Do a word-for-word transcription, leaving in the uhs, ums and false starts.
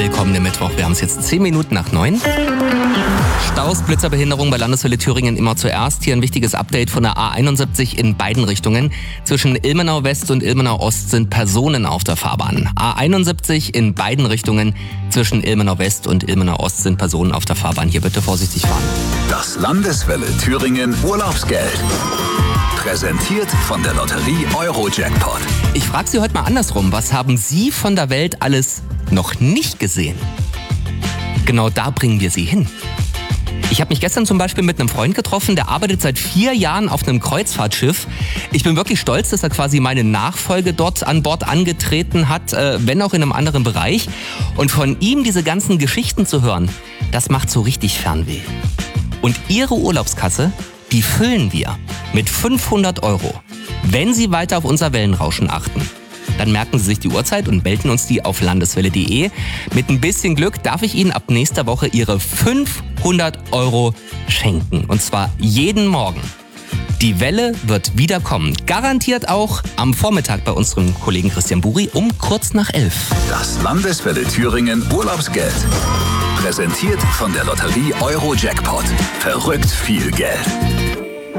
Willkommen im Mittwoch. Wir haben es jetzt zehn Minuten nach neun. Staus, Blitzerbehinderung bei Landeswelle Thüringen immer zuerst. Hier ein wichtiges Update von der A einundsiebzig in beiden Richtungen. Zwischen Ilmenau West und Ilmenau Ost sind Personen auf der Fahrbahn. A einundsiebzig in beiden Richtungen. Zwischen Ilmenau West und Ilmenau Ost sind Personen auf der Fahrbahn. Hier bitte vorsichtig fahren. Das Landeswelle Thüringen Urlaubsgeld. Präsentiert von der Lotterie Euro-Jackpot. Ich frage Sie heute mal andersrum. Was haben Sie von der Welt alles noch nicht gesehen? Genau da bringen wir Sie hin. Ich habe mich gestern zum Beispiel mit einem Freund getroffen, der arbeitet seit vier Jahren auf einem Kreuzfahrtschiff. Ich bin wirklich stolz, dass er quasi meine Nachfolge dort an Bord angetreten hat, äh, wenn auch in einem anderen Bereich. Und von ihm diese ganzen Geschichten zu hören, das macht so richtig Fernweh. Und Ihre Urlaubskasse, die füllen wir mit fünfhundert Euro. Wenn Sie weiter auf unser Wellenrauschen achten, dann merken Sie sich die Uhrzeit und melden uns die auf landeswelle punkt de. Mit ein bisschen Glück darf ich Ihnen ab nächster Woche Ihre fünfhundert Euro schenken. Und zwar jeden Morgen. Die Welle wird wiederkommen. Garantiert auch am Vormittag bei unserem Kollegen Christian Buri um kurz nach elf. Das Landeswelle Thüringen Urlaubsgeld. Präsentiert von der Lotterie Euro-Jackpot. Verrückt viel Geld.